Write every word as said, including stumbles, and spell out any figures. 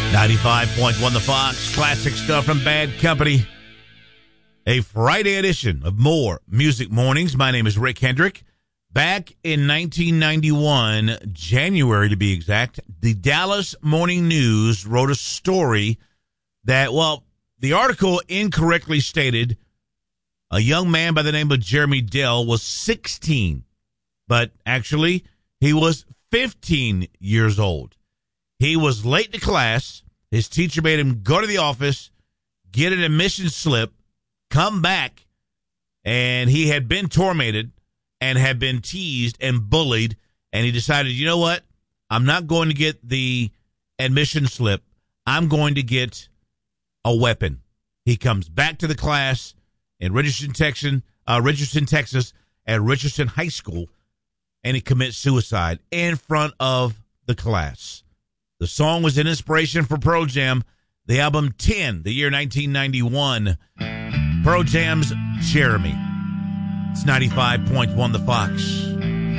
ninety-five point one The Fox, classic stuff from Bad Company. A Friday edition of More Music Mornings. My name is Rick Hendrick. Back in nineteen ninety-one, January to be exact, the Dallas Morning News wrote a story that, well, the article incorrectly stated a young man by the name of Jeremy Dell was sixteen, but actually he was fifteen years old. He was late to class. His teacher made him go to the office, get an admission slip, come back, and he had been tormented and had been teased and bullied, and he decided, you know what? I'm not going to get the admission slip. I'm going to get a weapon. He comes back to the class in Richardson, Texas, uh, Richardson, Texas, at Richardson High School, and he commits suicide in front of the class. The song was an inspiration for Pearl Jam, the album ten, the year nineteen ninety-one. Pearl Jam's Jeremy. It's ninety-five point one The Fox.